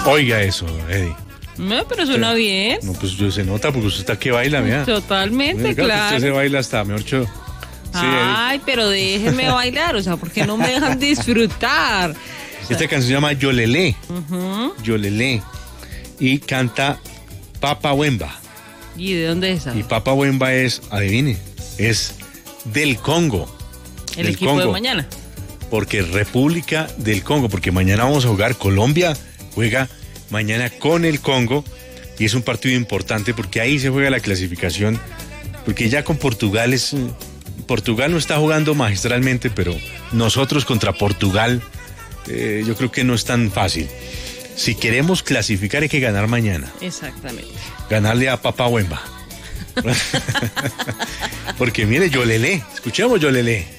Oiga eso, Eddie. No, pero suena bien. No, pues se nota porque usted está que baila, mira. Totalmente, Oiga, claro. Usted se baila hasta, mejor dicho. Sí, Ay, pero déjenme bailar, o sea, ¿por qué no me dejan disfrutar? Esta canción se llama Yolelé. Yolelé. Y canta Papa Wemba. ¿Y de dónde es esa? Y Papa Wemba es, adivine, es del Congo. El del equipo Congo. de mañana. Porque República del Congo, porque mañana vamos a jugar, Colombia juega mañana con el Congo y es un partido importante porque ahí se juega la clasificación, porque ya con Portugal Portugal no está jugando magistralmente, pero nosotros contra Portugal yo creo que no es tan fácil. Si queremos clasificar hay que ganar mañana. Exactamente. Ganarle a Papa Wemba. Porque mire, Yolelé, escuchemos Yolelé.